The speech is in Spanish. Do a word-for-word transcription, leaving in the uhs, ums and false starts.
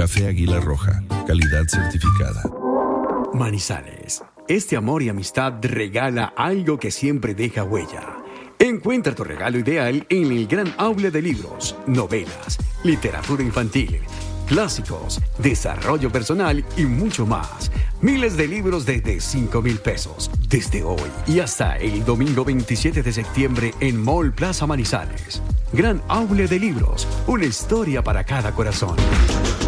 Café Águila Roja, calidad certificada. Manizales, este amor y amistad regala algo que siempre deja huella. Encuentra tu regalo ideal en el gran aula de libros, novelas, literatura infantil, clásicos, desarrollo personal y mucho más. Miles de libros desde cinco mil pesos. Desde hoy y hasta el domingo veintisiete de septiembre en Mall Plaza Manizales. Gran aula de libros, una historia para cada corazón.